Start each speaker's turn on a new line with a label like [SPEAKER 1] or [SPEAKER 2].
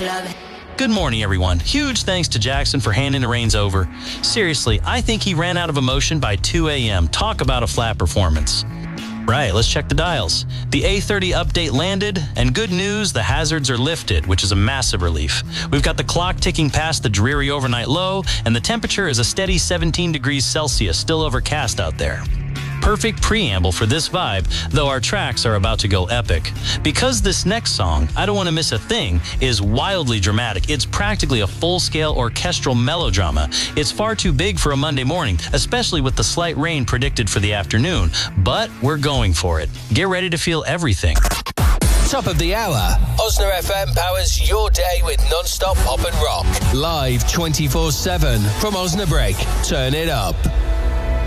[SPEAKER 1] Good morning, everyone. Huge thanks to Jackson for handing the reins over. Seriously, I think he ran out of emotion by 2 a.m. Talk about a flat performance. Right, let's check the dials. The A30 update landed, and good news, the hazards are lifted, which is a massive relief. We've got the clock ticking past the dreary overnight low, and the temperature is a steady 17 degrees Celsius, still overcast out there. Perfect preamble for this vibe, though our tracks are about to go epic. Because this next song, I Don't Want to Miss a Thing, is wildly dramatic. It's practically a full-scale orchestral melodrama. It's far too big for a Monday morning, especially with the slight rain predicted for the afternoon. But we're going for it. Get ready to feel everything.
[SPEAKER 2] Top of the hour. Osna FM powers your day with non-stop pop and rock. Live 24/7 from Osnabrück. Turn it up.